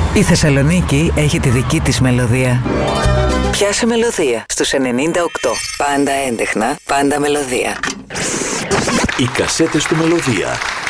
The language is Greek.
Η Θεσσαλονίκη έχει τη δική της μελωδία. Πιάσε μελωδία στους 98. Πάντα έντεχνα, πάντα μελωδία. Οι κασέτες του Μελωδία.